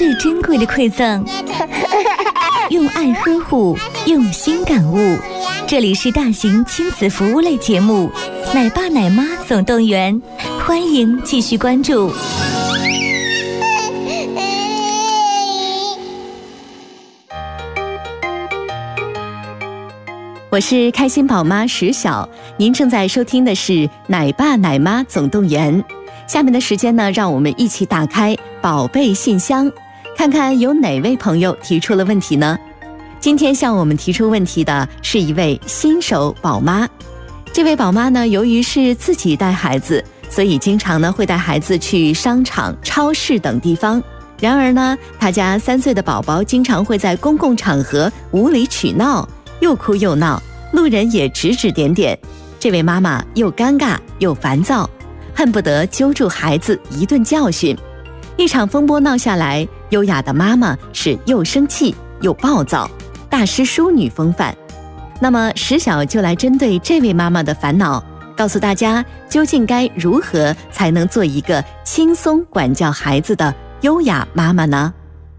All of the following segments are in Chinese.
最珍贵的馈赠，用爱呵护，用心感悟。这里是大型亲子服务类节目《奶爸奶妈总动员》，欢迎继续关注。 我是开心宝妈石晓，您正在收听的是《奶爸奶妈总动员》。下面的时间呢，让我们一起打开宝贝信箱，看看有哪位朋友提出了问题呢？今天向我们提出问题的是一位新手宝妈。这位宝妈呢，由于是自己带孩子，所以经常呢会带孩子去商场、超市等地方。然而呢，她家3岁的宝宝经常会在公共场合无理取闹，又哭又闹，路人也指指点点。这位妈妈又尴尬又烦躁，恨不得揪住孩子一顿教训。一场风波闹下来，优雅的妈妈是又生气又暴躁，大失淑女风范。那么石晓就来针对这位妈妈的烦恼，告诉大家究竟该如何才能做一个轻松管教孩子的优雅妈妈呢？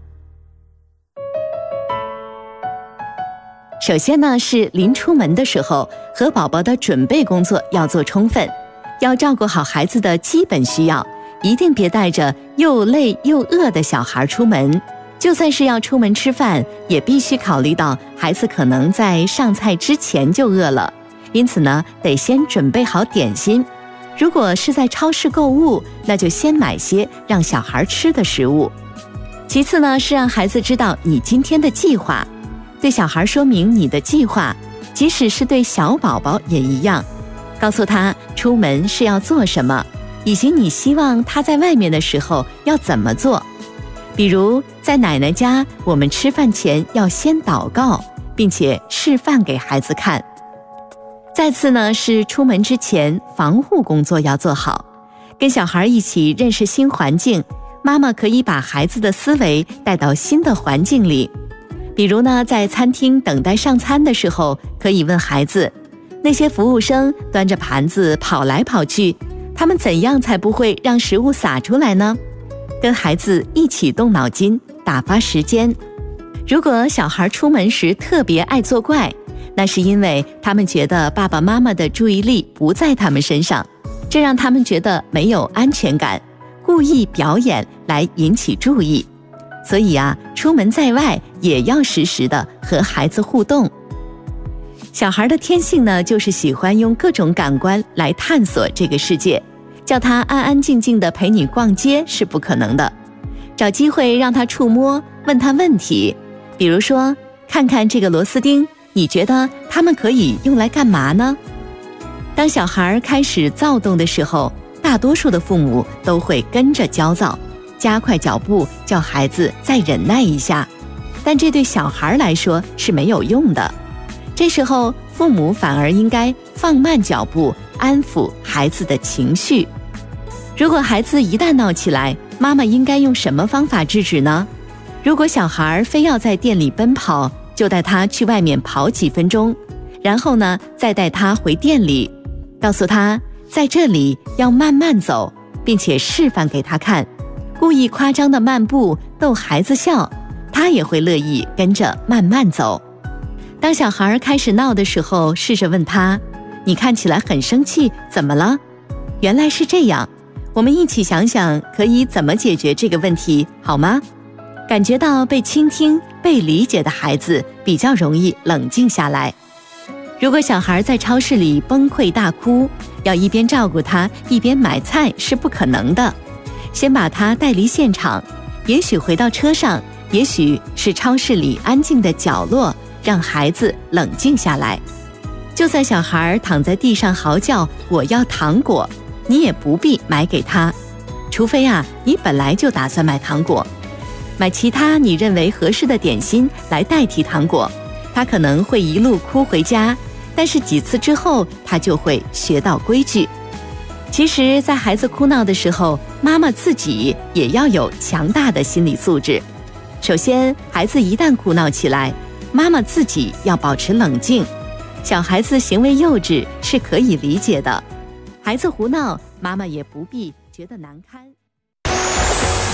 首先呢，是临出门的时候，和宝宝的准备工作要做充分，要照顾好孩子的基本需要，一定别带着又累又饿的小孩出门。就算是要出门吃饭，也必须考虑到孩子可能在上菜之前就饿了，因此呢，得先准备好点心。如果是在超市购物，那就先买些让小孩吃的食物。其次呢，是让孩子知道你今天的计划，对小孩说明你的计划，即使是对小宝宝也一样，告诉他出门是要做什么，以及你希望他在外面的时候要怎么做。比如在奶奶家，我们吃饭前要先祷告，并且示范给孩子看。再次呢，是出门之前防护工作要做好，跟小孩一起认识新环境，妈妈可以把孩子的思维带到新的环境里。比如呢，在餐厅等待上餐的时候，可以问孩子，那些服务生端着盘子跑来跑去，他们怎样才不会让食物洒出来呢？跟孩子一起动脑筋，打发时间。如果小孩出门时特别爱作怪，那是因为他们觉得爸爸妈妈的注意力不在他们身上，这让他们觉得没有安全感，故意表演来引起注意。所以啊，出门在外也要时时的和孩子互动。小孩的天性呢，就是喜欢用各种感官来探索这个世界，叫他安安静静的陪你逛街是不可能的。找机会让他触摸，问他问题，比如说，看看这个螺丝钉，你觉得它们可以用来干嘛呢？当小孩开始躁动的时候，大多数的父母都会跟着焦躁，加快脚步，叫孩子再忍耐一下，但这对小孩来说是没有用的。这时候，父母反而应该放慢脚步，安抚孩子的情绪。如果孩子一旦闹起来，妈妈应该用什么方法制止呢？如果小孩非要在店里奔跑，就带他去外面跑几分钟，然后呢，再带他回店里，告诉他在这里要慢慢走，并且示范给他看，故意夸张的漫步逗孩子笑，他也会乐意跟着慢慢走。当小孩开始闹的时候，试着问他，你看起来很生气，怎么了？原来是这样，我们一起想想可以怎么解决这个问题，好吗？感觉到被倾听、被理解的孩子比较容易冷静下来。如果小孩在超市里崩溃大哭，要一边照顾他一边买菜是不可能的，先把他带离现场，也许回到车上，也许是超市里安静的角落，让孩子冷静下来。就算小孩躺在地上嚎叫我要糖果，你也不必买给他，除非你本来就打算买糖果，买其他你认为合适的点心来代替糖果，他可能会一路哭回家，但是几次之后他就会学到规矩。其实在孩子哭闹的时候，妈妈自己也要有强大的心理素质。首先，孩子一旦哭闹起来，妈妈自己要保持冷静。小孩子行为幼稚是可以理解的，孩子胡闹，妈妈也不必觉得难堪。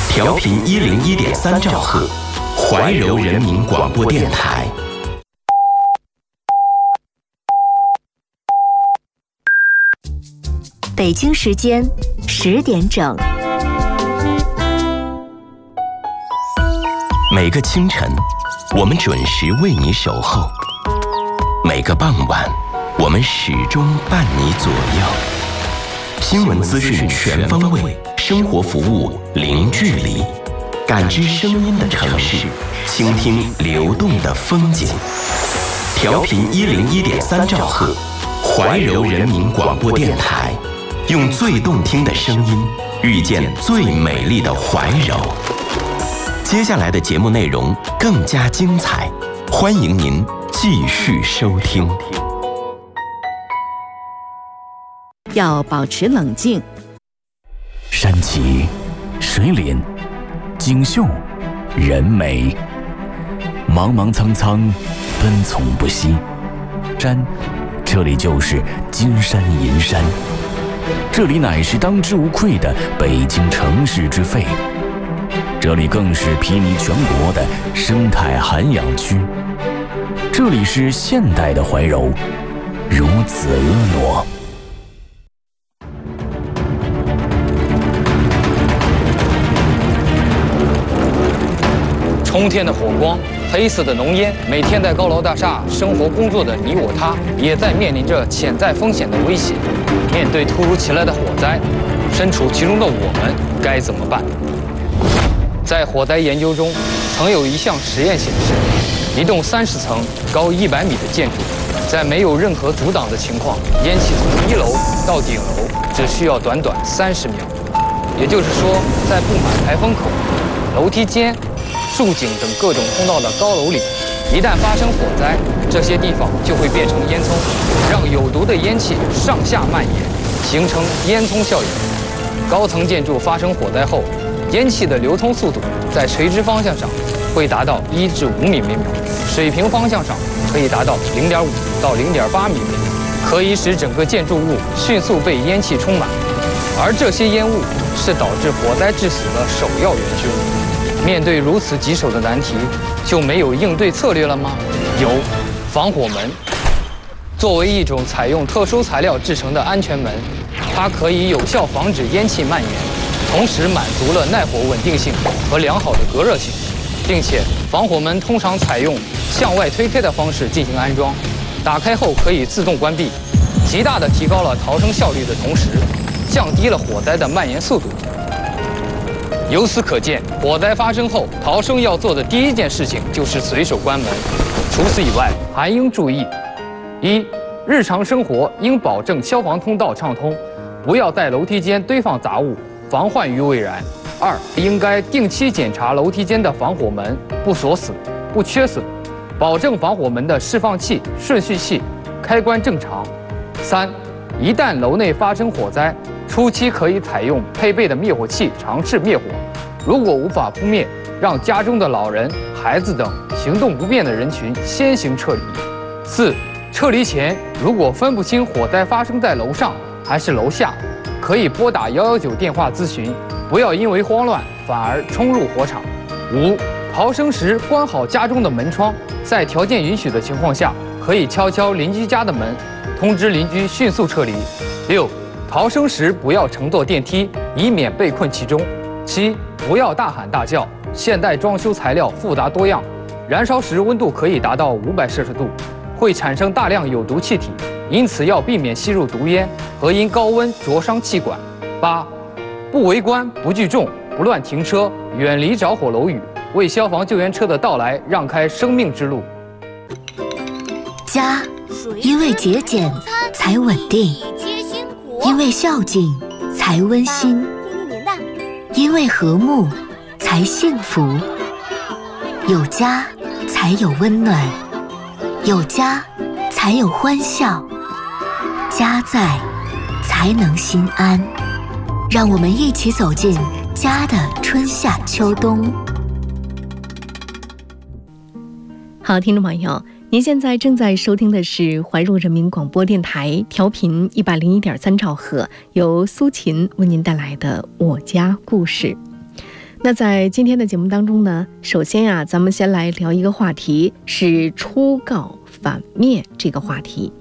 调频101.3兆赫，怀柔人民广播电台。 北京时间10点整。 每个清晨，我们准时为你守候；每个傍晚，我们始终伴你左右。新闻资讯全方位，生活服务零距离，感知声音的城市，倾听流动的风景。调频101.3兆赫，怀柔人民广播电台，用最动听的声音遇见最美丽的怀柔。接下来的节目内容更加精彩，欢迎您继续收听。 要保持冷静。 山奇、水岭、锦绣、人美，茫茫苍苍，奔从不息。山，这里就是金山银山，这里乃是当之无愧的北京城市之肺，这里更是睥睨全国的生态涵养区，这里是现代的怀柔，如此婀娜。 冲天的火光，黑色的浓烟，每天在高楼大厦生活工作的你我他，也在面临着潜在风险的威胁。面对突如其来的火灾，身处其中的我们该怎么办？在火灾研究中，曾有一项实验显示，一栋30层、高100米的建筑，在没有任何阻挡的情况，烟气从1楼到顶楼只需要短短30秒。也就是说，在布满排风口、楼梯间、竖井等各种通道的高楼里，一旦发生火灾，这些地方就会变成烟囱，让有毒的烟气上下蔓延，形成烟囱效应。高层建筑发生火灾后，烟气的流通速度在垂直方向上会达到1至5米每秒，水平方向上可以达到0.5到0.8米每秒，可以使整个建筑物迅速被烟气充满。而这些烟雾是导致火灾致死的首要元凶。面对如此棘手的难题，就没有应对策略了吗？有，防火门。作为一种采用特殊材料制成的安全门，它可以有效防止烟气蔓延，同时满足了耐火稳定性和良好的隔热性，并且防火门通常采用向外推开的方式进行安装，打开后可以自动关闭，极大地提高了逃生效率的同时，降低了火灾的蔓延速度。由此可见，火灾发生后，逃生要做的第一件事情就是随手关门。除此以外，还应注意：一、日常生活应保证消防通道畅通，不要在楼梯间堆放杂物，防患于未然；二、应该定期检查楼梯间的防火门不锁死、不缺损，保证防火门的释放器、顺序器开关正常；三、一旦楼内发生火灾，初期可以采用配备的灭火器尝试灭火，如果无法扑灭，让家中的老人、孩子等行动不便的人群先行撤离。四、撤离前如果分不清火灾发生在楼上还是楼下，可以拨打119电话咨询，不要因为慌乱反而冲入火场。五、逃生时关好家中的门窗，在条件允许的情况下，可以敲敲邻居家的门，通知邻居迅速撤离。六、逃生时不要乘坐电梯，以免被困其中。七、不要大喊大叫，现代装修材料复杂多样，燃烧时温度可以达到500摄氏度，会产生大量有毒气体，因此要避免吸入毒烟和因高温灼伤气管。八、不围观，不聚众，不乱停车，远离着火楼宇，为消防救援车的到来让开生命之路。 家，因为节俭才稳定，因为孝敬才温馨，因为和睦才幸福。有家才有温暖，有家才有欢笑，家在才能心安。让我们一起走进家的春夏秋冬。 好，听众朋友，您现在正在收听的是怀柔人民广播电台调频101.3兆赫，由苏琴为您带来的我家故事。 那在今天的节目当中呢，首先呀，咱们先来聊一个话题，是初告反面这个话题。